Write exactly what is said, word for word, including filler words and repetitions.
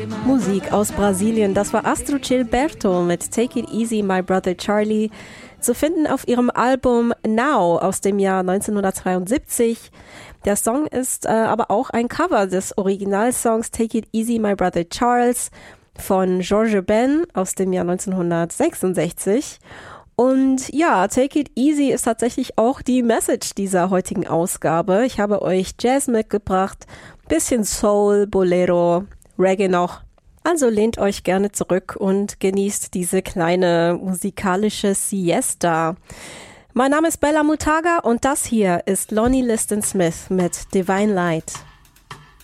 Musik aus Brasilien, das war Astrud Gilberto mit Take It Easy, My Brother Charlie, zu finden auf ihrem Album Now aus dem Jahr neunzehnhundertzweiundsiebzig. Der Song ist äh, aber auch ein Cover des Originalsongs Take It Easy, My Brother Charles von George Ben aus dem Jahr neunzehnhundertsechsundsechzig. Und ja, Take It Easy ist tatsächlich auch die Message dieser heutigen Ausgabe. Ich habe euch Jazz mitgebracht, bisschen Soul, Bolero, Reggae noch. Also lehnt euch gerne zurück und genießt diese kleine musikalische Siesta. Mein Name ist Bella Mutaga und das hier ist Lonnie Liston Smith mit Divine Light.